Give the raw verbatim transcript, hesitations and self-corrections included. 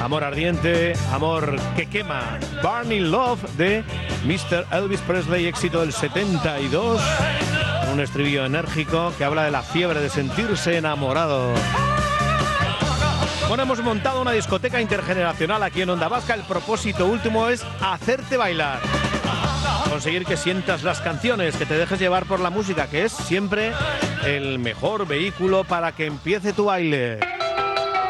Amor ardiente, amor que quema. Burning Love de mister Elvis Presley, éxito del setenta y dos. Un estribillo enérgico que habla de la fiebre de sentirse enamorado. Bueno, hemos montado una discoteca intergeneracional aquí en Onda Vasca. El propósito último es hacerte bailar. Conseguir que sientas las canciones, que te dejes llevar por la música, que es siempre el mejor vehículo para que empiece tu baile.